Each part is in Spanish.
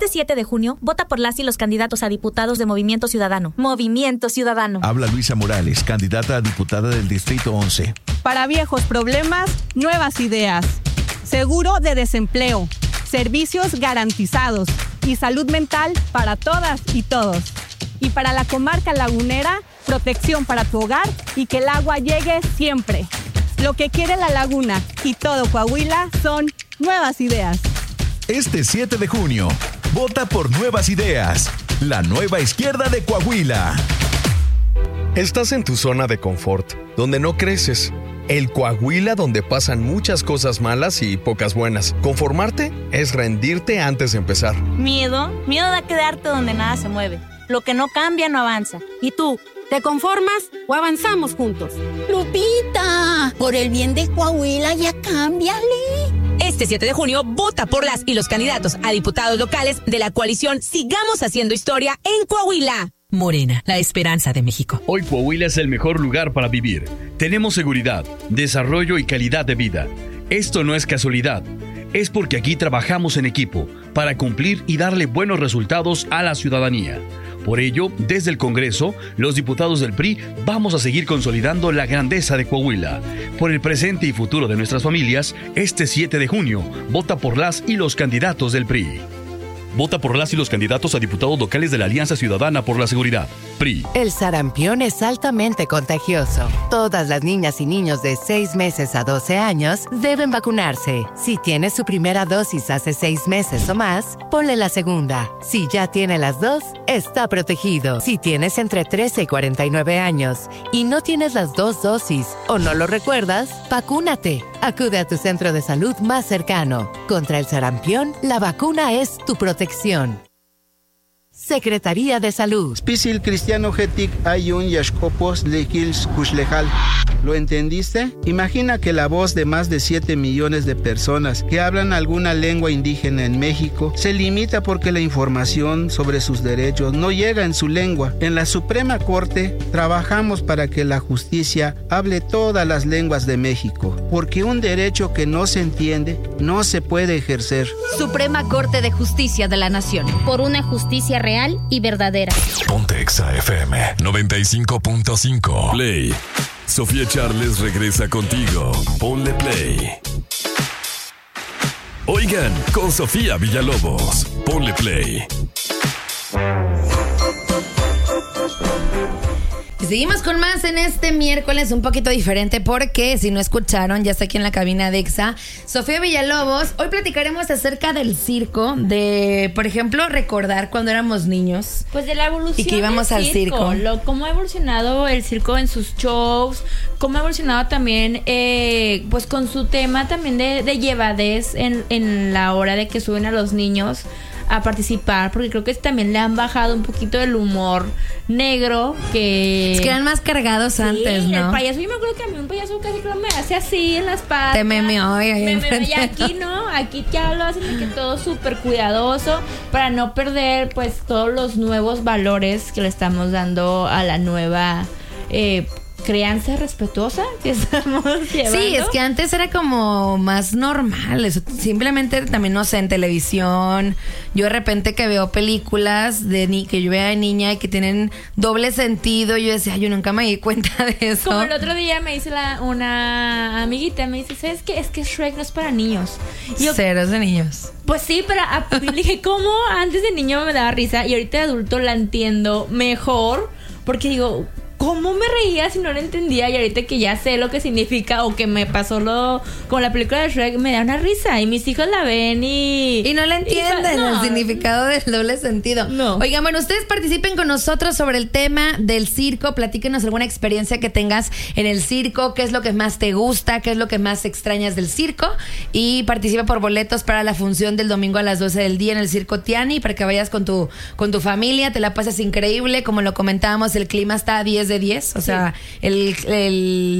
Este 7 de junio, vota por las y los candidatos a diputados de Movimiento Ciudadano. Movimiento Ciudadano. Habla Luisa Morales, candidata a diputada del Distrito 11. Para viejos problemas, nuevas ideas. Seguro de desempleo, servicios garantizados y salud mental para todas y todos. Y para la comarca lagunera, protección para tu hogar y que el agua llegue siempre. Lo que quiere la laguna y todo Coahuila son nuevas ideas. Este 7 de junio, vota por Nuevas Ideas, la nueva izquierda de Coahuila. Estás en tu zona de confort, donde no creces. El Coahuila donde pasan muchas cosas malas y pocas buenas. Conformarte es rendirte antes de empezar. Miedo da quedarte donde nada se mueve. Lo que no cambia no avanza. ¿Y tú? ¿Te conformas o avanzamos juntos? Lupita, por el bien de Coahuila ya cámbiale. Este 7 de junio, vota por las y los candidatos a diputados locales de la coalición Sigamos Haciendo Historia en Coahuila. Morena, la esperanza de México. Hoy Coahuila es el mejor lugar para vivir. Tenemos seguridad, desarrollo y calidad de vida. Esto no es casualidad. Es porque aquí trabajamos en equipo para cumplir y darle buenos resultados a la ciudadanía. Por ello, desde el Congreso, los diputados del PRI vamos a seguir consolidando la grandeza de Coahuila. Por el presente y futuro de nuestras familias, este 7 de junio, vota por las y los candidatos del PRI. Vota por las y los candidatos a diputados locales de la Alianza Ciudadana por la Seguridad, PRI. El sarampión es altamente contagioso. Todas las niñas y niños de 6 meses a 12 años deben vacunarse. Si tiene su primera dosis hace 6 meses o más, ponle la segunda. Si ya tiene las 2, está protegido. Si tienes entre 13 y 49 años y no tienes las 2 dosis o no lo recuerdas, vacúnate. Acude a tu centro de salud más cercano. Contra el sarampión, la vacuna es tu protección. Secretaría de Salud. Spisil cristiano getic ayun yashkopos lekils kushlejal. ¿Lo entendiste? Imagina que la voz de más de 7 millones de personas que hablan alguna lengua indígena en México se limita porque la información sobre sus derechos no llega en su lengua. En la Suprema Corte trabajamos para que la justicia hable todas las lenguas de México, porque un derecho que no se entiende no se puede ejercer. Suprema Corte de Justicia de la Nación. Por una justicia real y verdadera. Ponte Exa FM 95.5. Play. Sofía Charles regresa contigo. Ponle play. Oigan, con Sofía Villalobos. Ponle play. Y seguimos con más en este miércoles un poquito diferente porque si no escucharon, ya está aquí en la cabina de Exa, Sofía Villalobos. Hoy platicaremos acerca del circo, de, por ejemplo, recordar cuando éramos niños. Pues de la evolución y que íbamos del al circo. Cómo ha evolucionado el circo en sus shows, cómo ha evolucionado también, pues con su tema también de llevadez en la hora de que suben a los niños a participar, porque creo que también le han bajado un poquito el humor negro, que es que eran más cargados antes, ¿no? El payaso, yo me acuerdo que a mí un payaso casi que me hace así en las patas. Te memeó y aquí no, aquí ya lo hacen de que todo súper cuidadoso para no perder pues todos los nuevos valores que le estamos dando a la nueva crianza respetuosa que estamos llevando. Sí, es que antes era como más normal. Eso, simplemente también, no sé, en televisión. Yo de repente que veo películas que yo vea de niña y que tienen doble sentido, yo decía, yo nunca me di cuenta de eso. Como el otro día me dice una amiguita, me dice, ¿sabes qué? Es que Shrek no es para niños. Y yo, ceros de niños. Pues sí, pero le dije, ¿cómo? Antes de niño me daba risa y ahorita de adulto la entiendo mejor, porque digo, ¿cómo me reía si no lo entendía? Y ahorita que ya sé lo que significa o que me pasó con la película de Shrek, me da una risa y mis hijos la ven y no la entienden, el significado del doble sentido. No. Oigan, bueno, ustedes participen con nosotros sobre el tema del circo. Platíquenos alguna experiencia que tengas en el circo, qué es lo que más te gusta, qué es lo que más extrañas del circo, y participa por boletos para la función del domingo a las 12 del día en el Circo Tiani, para que vayas con tu familia, te la pases increíble. Como lo comentábamos, el clima está a 10 de 10, o sea, el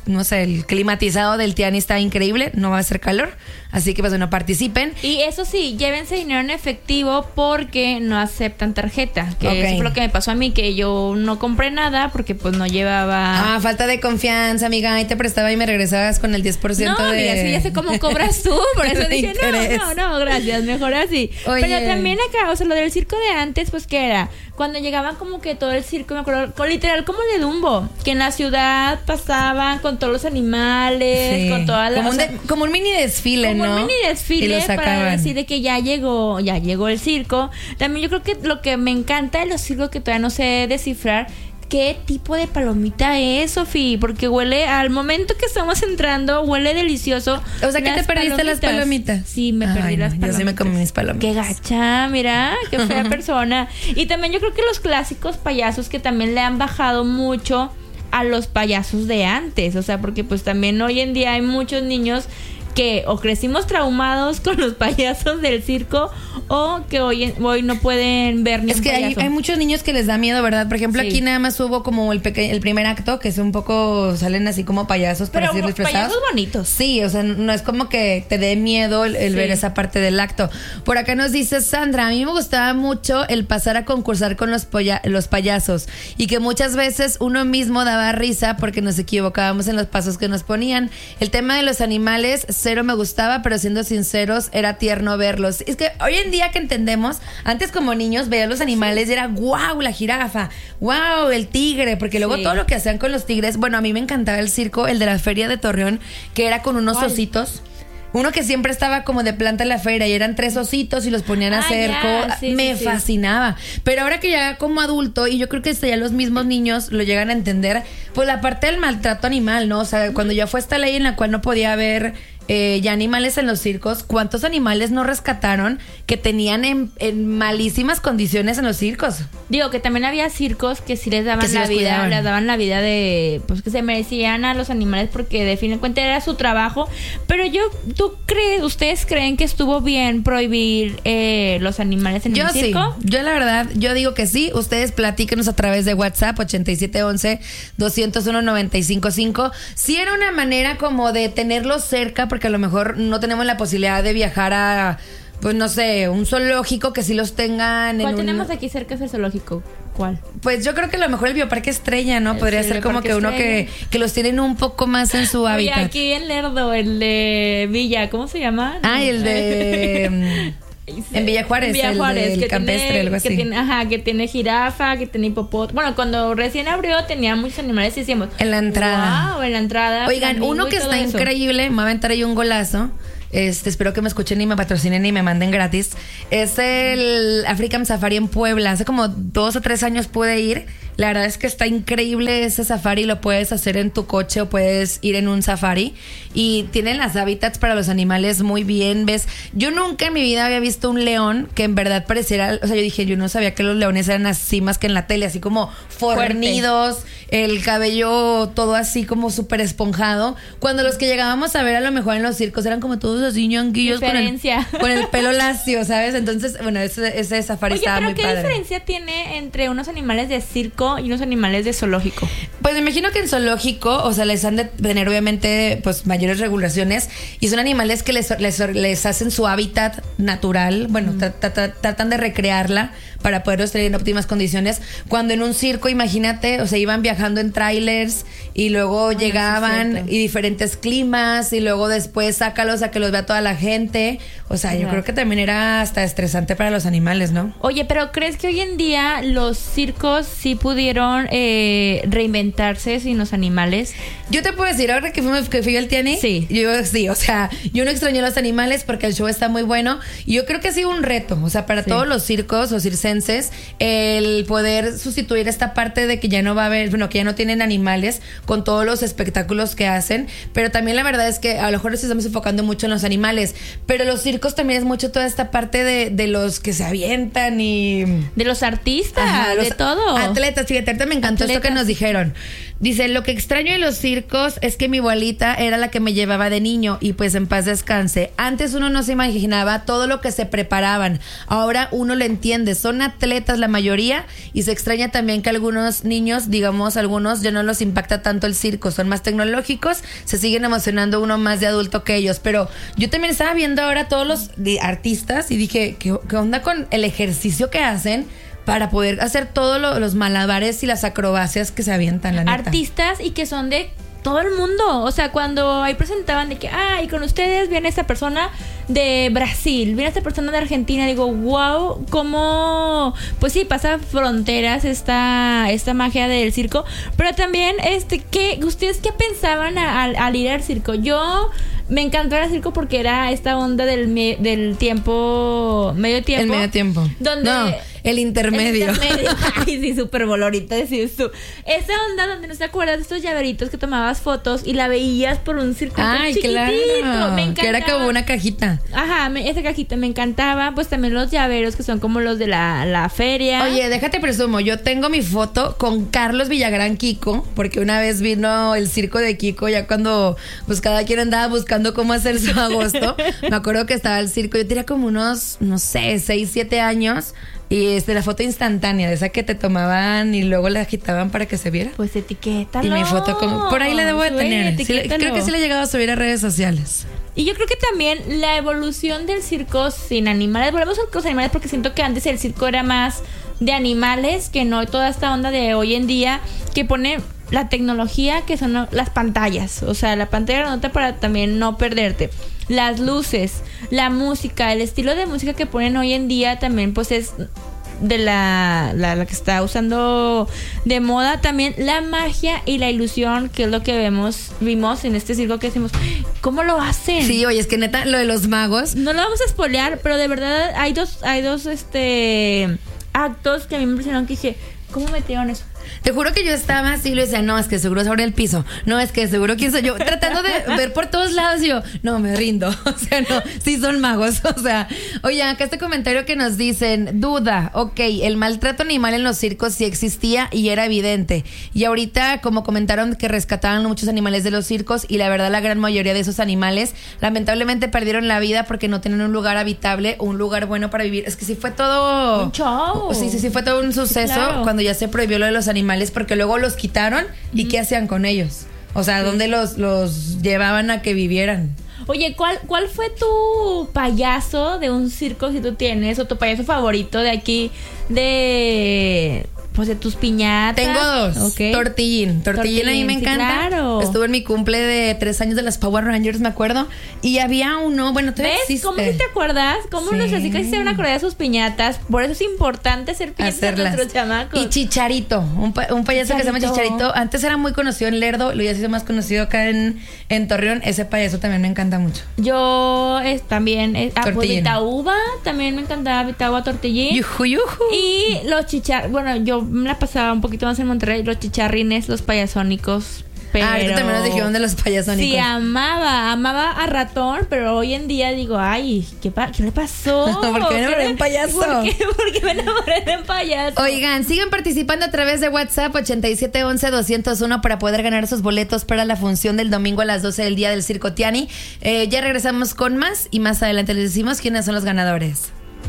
no sé, el climatizado del Tiani está increíble, no va a hacer calor. Así que pues bueno, participen. Y eso sí, llévense dinero en efectivo porque no aceptan tarjeta. Que eso fue lo que me pasó a mí, que yo no compré nada porque pues no llevaba... falta de confianza, amiga. Ahí te prestaba y me regresabas con el 10% no, de... amiga, sí, ya sé cómo cobras tú. Por eso dije, no, gracias, mejor así. Oye. Pero también acá, o sea, lo del circo de antes, pues, ¿qué era? Cuando llegaban como que todo el circo, me acuerdo, literal como de Dumbo, que en la ciudad pasaban con todos los animales, con todas las... Como un mini desfile, ¿no? Como un mini desfile para decir de que ya llegó el circo. También yo creo que lo que me encanta de los circos que todavía no sé descifrar, ¿qué tipo de palomita es, Sofi? Porque huele, al momento que estamos entrando, huele delicioso. O sea, ¿que te perdiste las palomitas? Sí, me perdí las palomitas. Yo sí me comí mis palomitas. Qué gacha, mira, qué fea persona. Y también yo creo que los clásicos payasos que también le han bajado mucho a los payasos de antes. O sea, porque pues también hoy en día hay muchos niños que o crecimos traumados con los payasos del circo o que hoy no pueden ver ni un payaso. Es que hay muchos niños que les da miedo, ¿verdad? Por ejemplo, aquí nada más hubo como el primer acto, que es un poco, salen así como payasos, pero para decirles disfrazados. Payasos bonitos. Sí, o sea, no es como que te dé miedo el ver esa parte del acto. Por acá nos dice Sandra, a mí me gustaba mucho el pasar a concursar con los payasos y que muchas veces uno mismo daba risa porque nos equivocábamos en los pasos que nos ponían. El tema de los animales cero me gustaba, pero siendo sinceros, era tierno verlos. Es que hoy en día que entendemos, antes como niños veías los animales y era wow, la jirafa, wow, el tigre, porque luego todo lo que hacían con los tigres, bueno, a mí me encantaba el circo, el de la feria de Torreón, que era con unos ositos. Uno que siempre estaba como de planta en la feria y eran 3 ositos y los ponían a hacer me fascinaba. Pero ahora que ya como adulto, y yo creo que hasta ya los mismos niños lo llegan a entender, pues la parte del maltrato animal, ¿no? O sea, cuando ya fue esta ley en la cual no podía haber ya animales en los circos, ¿cuántos animales no rescataron que tenían en malísimas condiciones en los circos? Digo que también había circos que sí les daban la vida, les daban la vida de, pues que se merecían a los animales porque de fin de cuentas era su trabajo. Pero ¿ustedes creen que estuvo bien prohibir los animales en el circo? Sí, yo la verdad, yo digo que sí. Ustedes platíquenos a través de WhatsApp 8711-201-955. Sí era una manera como de tenerlos cerca, porque a lo mejor no tenemos la posibilidad de viajar a, pues no sé, un zoológico que sí los tengan. ¿Cuál tenemos aquí cerca ese zoológico? ¿Cuál? Pues yo creo que a lo mejor el Bioparque Estrella, ¿no? Podría ser como que uno que los tienen un poco más en su hábitat. Oye, aquí en Lerdo, el de Villa, ¿cómo se llama? El de... En Villa Juárez, el que campestre, tiene, algo así. Que tiene jirafa, que tiene hipopótamo. Bueno, cuando recién abrió tenía muchos animales y decíamos... En la entrada. Wow, en la entrada. Oigan, uno que está increíble, me va a aventar ahí un golazo. Espero que me escuchen y me patrocinen y me manden gratis. Es el African Safari en Puebla. Hace como 2 o 3 años pude ir. La verdad es que está increíble ese safari. Lo puedes hacer en tu coche o puedes ir en un safari. Y tienen las hábitats para los animales muy bien. ¿Ves? Yo nunca en mi vida había visto un león que en verdad pareciera... O sea, yo dije, yo no sabía que los leones eran así más que en la tele. Así como fornidos. El cabello todo así como súper esponjado. Cuando los que llegábamos a ver a lo mejor en los circos eran como todos así ñanguillos con el pelo lacio, ¿sabes? Entonces, bueno, ese safari estaba muy padre. ¿Qué diferencia tiene entre unos animales de circo y unos animales de zoológico? Pues me imagino que en zoológico, o sea, les han de tener obviamente pues mayores regulaciones y son animales que les hacen su hábitat natural, bueno, tratan de recrearla para poderlos tener en óptimas condiciones. Cuando en un circo, imagínate, o sea, iban viajando en trailers y luego llegaban y diferentes climas y luego después sácalos a que los vea toda la gente. O sea, yo creo que también era hasta estresante para los animales, ¿no? Oye, pero ¿crees que hoy en día los circos sí pudieron reinventarse sin los animales? Yo te puedo decir, ahora que fui al Tiani, o sea, yo no extrañé los animales porque el show está muy bueno y yo creo que ha sido un reto, o sea, para todos los circos o circenses, el poder sustituir esta parte de que ya no va a haber, bueno, que ya no tienen animales con todos los espectáculos que hacen, pero también la verdad es que a lo mejor nos estamos enfocando mucho en los animales, pero los circos también es mucho toda esta parte de los que se avientan y... De los artistas, de todo. Atletas, preguntas, fíjate, ahorita me encantó esto que nos dijeron. Dice, lo que extraño de los circos es que mi abuelita era la que me llevaba de niño y pues en paz descanse. Antes uno no se imaginaba todo lo que se preparaban. Ahora uno lo entiende. Son atletas la mayoría y se extraña también que algunos niños, digamos, algunos ya no los impacta tanto el circo. Son más tecnológicos, se siguen emocionando uno más de adulto que ellos. Pero yo también estaba viendo ahora todos los artistas y dije, ¿qué onda con el ejercicio que hacen para poder hacer todos los malabares y las acrobacias que se avientan, la neta? Artistas y que son de todo el mundo. O sea, cuando ahí presentaban de que, y con ustedes viene esta persona de Brasil, viene esta persona de Argentina, digo, wow, cómo, pues sí, pasa fronteras esta magia del circo. Pero también, ¿ustedes qué pensaban al ir al circo? Yo me encantó el circo porque era esta onda del medio tiempo. El medio tiempo. Donde el intermedio. Ay, sí, súper bolorita decir tú. Esa onda donde no te acuerdas de estos llaveritos que tomabas fotos y la veías por un circuito chiquitito. Claro. Me encantaba. Que era como una cajita. Ajá, esa cajita me encantaba. Pues también los llaveros que son como los de la feria. Oye, déjate presumo, yo tengo mi foto con Carlos Villagrán Kiko, porque una vez vino el circo de Kiko, ya cuando pues cada quien andaba buscando cómo hacer su agosto. Me acuerdo que estaba el circo, yo tenía como unos, no sé, 6, 7 años. Y la foto instantánea, de esa que te tomaban y luego la agitaban para que se viera. Pues etiquétalo. Y mi foto por ahí la debo de tener. Sí, creo que sí la he llegado a subir a redes sociales. Y yo creo que también la evolución del circo sin animales. Volvemos a los animales porque siento que antes el circo era más de animales que no toda esta onda de hoy en día que pone la tecnología, que son las pantallas. O sea, la pantalla grandota para también no perderte. Las luces, la música, el estilo de música que ponen hoy en día también pues es de la que está usando de moda. También la magia y la ilusión, que es lo que vimos en este circo, que decimos, ¿cómo lo hacen? Sí, oye, es que neta, lo de los magos. No lo vamos a spoilear, pero de verdad hay dos actos que a mí me impresionaron, que dije, ¿cómo metieron eso? Te juro que yo estaba así y le decía, no, es que seguro sobre el piso. No, es que seguro quién soy yo. Tratando de ver por todos lados y yo, no, me rindo. O sea, no, sí son magos. O sea, oye, acá este comentario que nos dicen, duda, ok, el maltrato animal en los circos sí existía y era evidente. Y ahorita, como comentaron, que rescataban muchos animales de los circos y la verdad la gran mayoría de esos animales lamentablemente perdieron la vida porque no tenían un lugar habitable o un lugar bueno para vivir. Es que sí fue todo... un show. Sí, fue todo un suceso, claro, cuando ya se prohibió lo de los animales, porque luego los quitaron y ¿qué hacían con ellos? O sea, ¿dónde los llevaban a que vivieran? Oye, ¿cuál fue tu payaso de un circo, si tú tienes, o tu payaso favorito de aquí, de tus piñatas? Tengo 2. Okay. Tortillín a mí me encanta. Claro. Estuve en mi cumple de 3 años de las Power Rangers, me acuerdo. Y había uno, bueno, todavía existe. ¿Cómo si te acuerdas? ¿Cómo sí, nos así casi se van a acordar de sus piñatas? Por eso es importante ser piñatas a nuestros chamacos. Y Chicharito, un payaso que se llama Chicharito. Antes era muy conocido en Lerdo, lo ya se hizo más conocido acá en Torreón. Ese payaso también me encanta mucho. Yo también, Vitauba, también me encantaba Vitauba, Tortillín. Yuju. Y los bueno, yo me la pasaba un poquito más en Monterrey, los chicharrines, los payasónicos. Pero ahorita también nos dijeron de los payasónicos. Sí, amaba a Ratón, pero hoy en día digo, ay, ¿qué le pasó? ¿Por qué me enamoré de un payaso? ¿Por qué me enamoré de un payaso? Oigan, sigan participando a través de WhatsApp 8711-201 para poder ganar sus boletos para la función del domingo a las 12 del día del Circo Tiani. Ya regresamos con más y más adelante les decimos quiénes son los ganadores.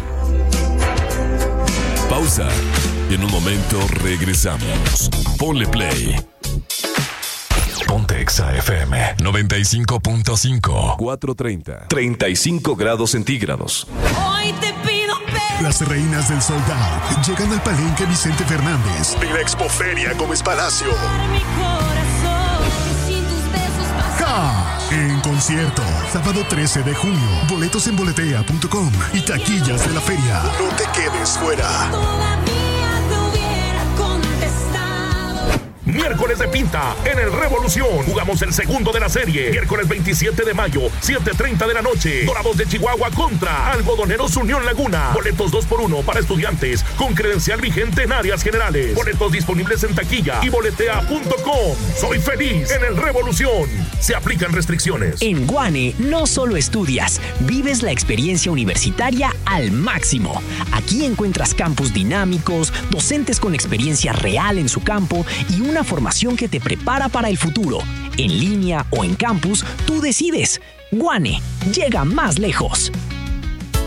Pausa. En un momento regresamos. Ponle play. Ponte Exa FM 95.5. 4:30. 35 grados centígrados. Hoy te pido Las reinas del Sold Out llegan al Palenque Vicente Fernández de la Expoferia Gómez Palacio. En concierto, sábado 13 de junio. Boletos en boletea.com y taquillas de la feria. No te quedes fuera. miércoles de pinta en el Revolución. Jugamos el segundo de la serie, miércoles 27 de mayo, 7:30 de la noche. Dorados de Chihuahua contra Algodoneros Unión Laguna. Boletos 2x1 para estudiantes con credencial vigente en áreas generales. Boletos disponibles en taquilla y boletea.com. Soy feliz en el Revolución. Se aplican restricciones. En Guane no solo estudias, vives la experiencia universitaria al máximo. Aquí encuentras campus dinámicos, docentes con experiencia real en su campo y una formación que te prepara para el futuro. En línea o en campus, tú decides. Guane, llega más lejos.